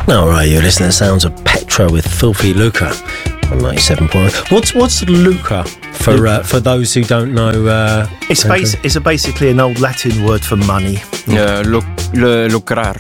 All right, you're listening to the sounds of Petra with Filthy Lucre on 97.1. What's Lucre for those who don't know? It's basically an old Latin word for money. Lucrar.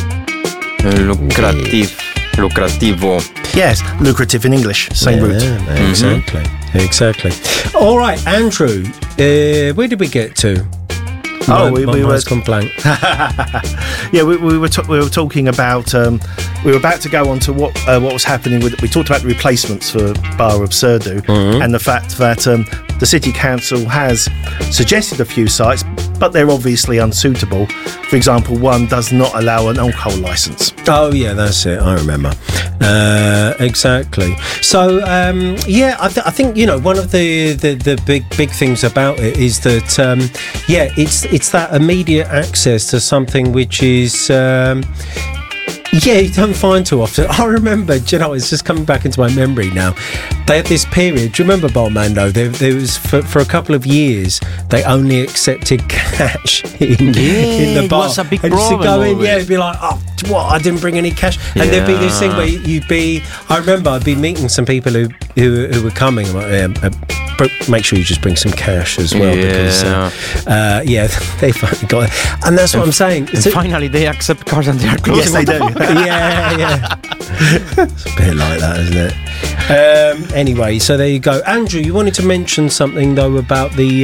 Lucrativo. Yes, lucrative in English. Same root. Exactly. All right, Andrew, where did we get to? We were complaint. Yeah, we were talking about. We were about to go on to what was happening with. We talked about the replacements for Bar Absurdo and the fact that the city council has suggested a few sites, but they're obviously unsuitable. For example, one does not allow an alcohol licence. Oh yeah, that's it. I remember exactly. So I think one of the big things about it is that it's that immediate access to something which is. You don't find too often. I remember, it's just coming back into my memory now. They had this period. Do you remember, Barmando? There was for a couple of years they only accepted cash in the bar. It was a big and problem. To go in, it'd be like, oh, what? I didn't bring any cash. And there'd be this thing where I remember I'd be meeting some people who were coming. I'm like, make sure you just bring some cash as well because they finally got it. And that's what I'm saying. And finally they accept cards and they are closing. Yes, they do. Yeah. It's a bit like that, isn't it? Anyway, so there you go. Andrew, you wanted to mention something though about the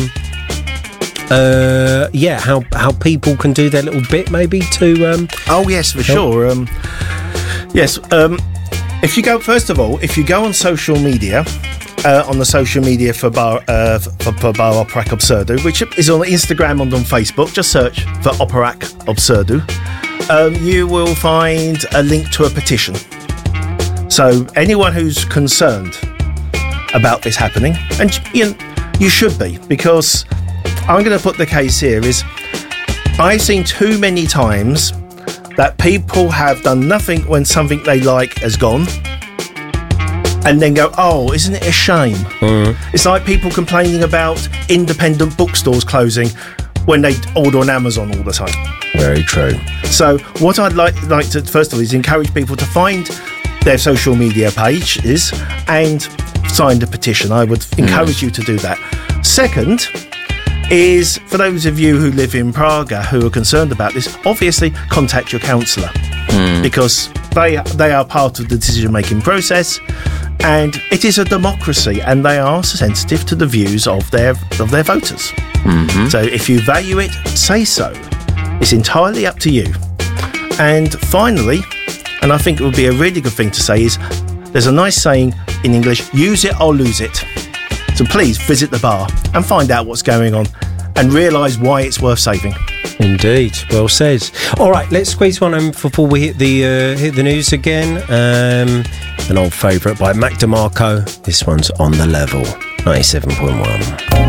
how people can do their little bit maybe to oh yes, for sure. Yes. If you go on social media. On the social media for Bar Operac Absurdo, which is on Instagram and on Facebook, just search for Operac Absurdo. You will find a link to a petition. So anyone who's concerned about this happening, and you should be, because I'm going to put the case here is I've seen too many times that people have done nothing when something they like has gone. And then go, oh, isn't it a shame? It's like people complaining about independent bookstores closing when they order on Amazon all the time. Very true. So what I'd like to, first of all, is encourage people to find their social media pages and sign the petition. I would encourage you to do that. Second is, for those of you who live in Praga who are concerned about this, obviously contact your councillor because they are part of the decision-making process. And it is a democracy, and they are sensitive to the views of their voters. So if you value it, say so. It's entirely up to you. And finally, and I think it would be a really good thing to say, is there's a nice saying in English, use it or lose it. So please visit the bar and find out what's going on and realise why it's worth saving. Indeed, well said. All right, let's squeeze one in before we hit the news again. An old favourite by Mac DeMarco. This one's On the Level, 97.1.